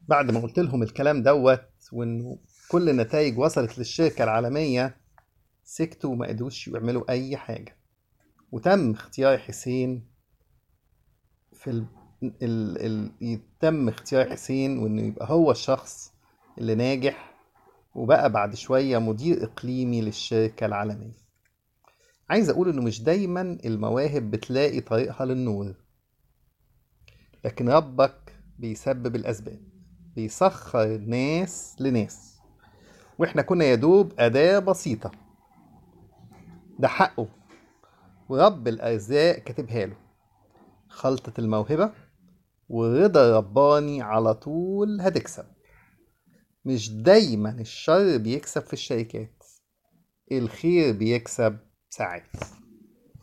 بعد ما قلت لهم الكلام دوت وانه كل النتائج وصلت للشركة العالمية، سكتوا وما قدروش يعملوا اي حاجة. وتم اختيار حسين في يتم اختيار حسين وانه يبقى هو الشخص اللي ناجح، وبقى بعد شوية مدير اقليمي للشركة العالمية. عايز اقول انه مش دايما المواهب بتلاقي طريقها للنور، لكن ربك بيسبب الاسباب، بيسخر ناس لناس، واحنا كنا يدوب أداة بسيطة. ده حقه، ورب الأرزاق كاتبها له. خلطة الموهبة ورضا رباني على طول هتكسب. مش دايما الشر بيكسب في الشركات، الخير بيكسب ساعات.